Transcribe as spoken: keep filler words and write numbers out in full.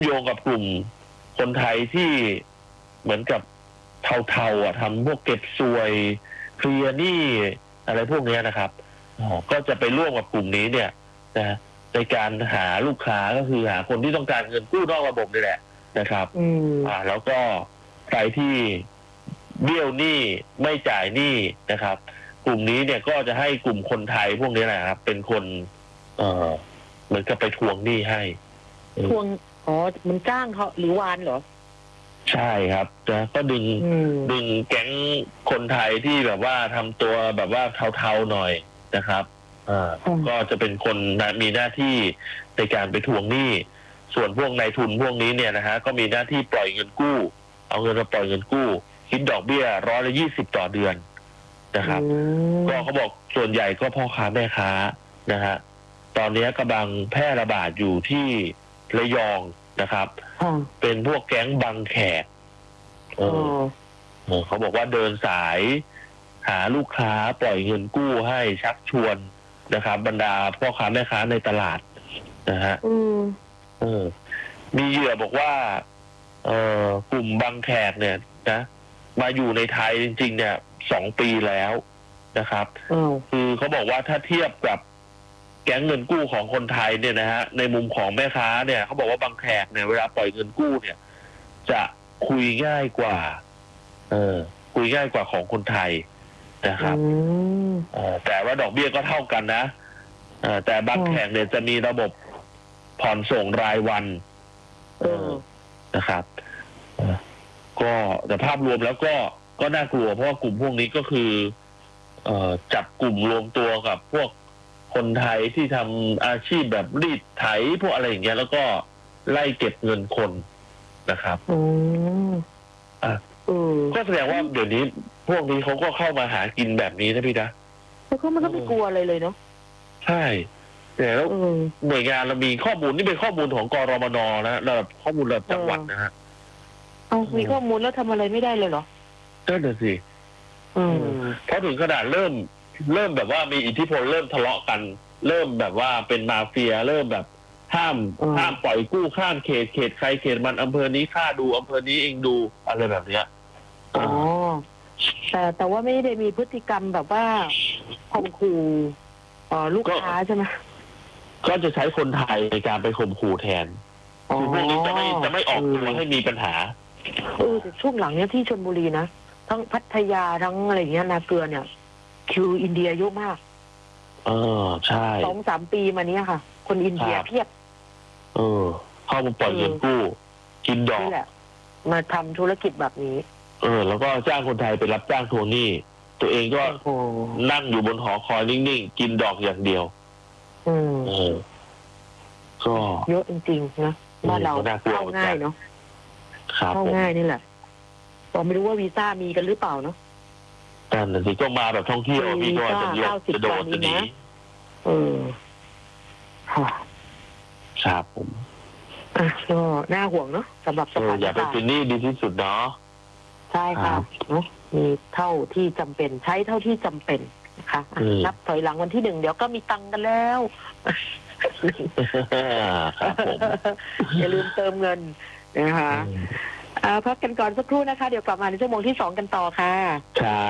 โยงกับกลุ่มคนไทยที่เหมือนกับเทาๆอ่ะทำพวกเก็บซวยเคลียร์หนี้อะไรพวกนี้นะครับก็จะไปร่วมกับกลุ่มนี้เนี่ยนะในการหาลูกค้าก็คือหาคนที่ต้องการเงินกู้นอกระบบนี่แหละนะครับอ่าแล้วก็ใครที่เบี้ยวหนี้ไม่จ่ายหนี้นะครับกลุ่มนี้เนี่ยก็จะให้กลุ่มคนไทยพวกนี้แหละครับเป็นคนเอ่อเหมือนกับไปทวงหนี้ให้ทวงอ๋อมันจ้างเขาหรือวานเหรอใช่ครับนะก็ดึงดึงแก๊งคนไทยที่แบบว่าทำตัวแบบว่าเทาๆหน่อยนะครับอ่าก็จะเป็นคนมีหน้าที่ในการไปทวงหนี้ส่วนพวกนายทุนพวกนี้เนี่ยนะฮะก็มีหน้าที่ปล่อยเงินกู้เอาเงินมาปล่อยเงินกู้คิดดอกเบี้ยร้อยละยี่สิบต่อเดือนนะครับก็เขาบอกส่วนใหญ่ก็พ่อค้าแม่ค้านะฮะตอนนี้กำลังแพร่ระบาดอยู่ที่ระยองนะครับเป็นพวกแก๊งบังแขกเออเขาบอกว่าเดินสายหาลูกค้าปล่อยเงินกู้ให้ชักชวนนะครับบรรดาพ่อค้าแม่ค้าในตลาดนะฮะเออมีเหยื่อบอกว่าเออกลุ่มบังแขกเนี่ยนะมาอยู่ในไทยจริงๆเนี่ยสองปีแล้วนะครับคือเขาบอกว่าถ้าเทียบกับแก๊งเงินกู้ของคนไทยเนี่ยนะฮะในมุมของแม่ค้าเนี่ยเขาบอกว่าบางแขกเนี่ยเวลาปล่อยเงินกู้เนี่ยจะคุยง่ายกว่าเออคุยง่ายกว่าของคนไทยนะครับเออแต่ว่าดอกเบี้ยก็เท่ากันนะเออแต่บางแขกเนี่ยจะมีระบบผ่อนส่งรายวันเออนะครับก็แต่ภาพรวมแล้วก็ก็น่ากลัวเพราะว่ากลุ่มพวกนี้ก็คือ เอ่อจับกลุ่มรวมตัวกับพวกคนไทยที่ทำอาชีพแบบรีดไถพวกอะไรอย่างเงี้ยแล้วก็ไล่เก็บเงินคนนะครับอืมอ่ะก็แสดงว่าเดี๋ยวนี้พวกนี้เขาก็เข้ามาหากินแบบนี้นะพี่นะแล้วเขามันก็ไม่กลัวอะไรเลยเนาะใช่แต่แล้วหน่วยงานเรามีข้อมูลนี่เป็นข้อมูลของกรมนนะระดับข้อมูลระดับจังหวัดนะฮะเอามีข้อมูลแล้วทำอะไรไม่ได้เลยเหรอก็เดี๋ยวสิเพราะถึงขนาดเริ่มเริ่มแบบว่ามีอิทธิพลเริ่มทะเลาะกันเริ่มแบบว่าเป็นมาเฟียเริ่มแบบห้ามห้ามปล่อยกู้ข้ามเขตเขตใครเขตมันอำเภอนี้ค่าดูอำเภอนี้เองดูอะไรแบบเนี้ยอ๋อแต่แต่ว่าไม่ได้มีพฤติกรรมแบบว่าข่มขู่อ๋อลูกค้าใช่ไหมก็จะใช้คนไทยในการไปข่มขู่แทนคือพวกนี้จะไม่จะไม่ออกตัวให้มีปัญหาเออแต่ช่วงหลังเนี้ยที่ชลบุรีนะทั้งพัทยาทั้งอะไรเงี้ยนาเกลือเนี่ยคิวอินเดียเยอะมากเออใช่สองสามปีมาเนี้ยค่ะคนอินเดียเพียบเออเข้ามาปล่อยเงินกู้กินดอกนี่แหละมาทำธุรกิจแบบนี้เออแล้วก็จ้างคนไทยไปรับจ้างทวงหนี้ตัวเองก็นั่งอยู่บนหอคอยนิ่งๆกินดอกอย่างเดียวอืมเออก็เยอะจริงๆนะบ้านเราเข้าง่ายเนาะเข้าง่ายนี่แหละก็ไม่รู้ว่าวีซ่ามีกันหรือเปล่าเนาะแต่สิก็มาแบบท่องเที่ยวมีก็จะเยอะจะโดดจะหนีเออค่ะครับผมอ่ะก็น่าห่วงเนาะสำหรับสถานการณ์อย่าไปเป็นหนี้ดีที่สุดเนาะใช่ค่ะเนาะมีเท่าที่จำเป็นใช้เท่าที่จำเป็นนะคะนับถอยหลังวันที่หนึ่งเดี๋ยวก็มีตังค์กันแล้วอย่าลืมเติมเงินนะคะพักกันก่อนสักครู่นะคะเดี๋ยวกลับมาในชั่วโมงที่สองกันต่อค่ะ